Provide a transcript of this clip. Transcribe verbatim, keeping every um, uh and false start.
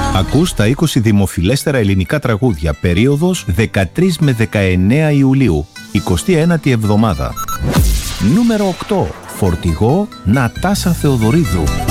Ακούς τα είκοσι δημοφιλέστερα ελληνικά τραγούδια, περίοδος δεκατρείς με δεκαεννέα Ιουλίου, εικοστή ένατη εβδομάδα. Νούμερο οκτώ. Φορτηγό, Νατάσα Θεοδωρίδου.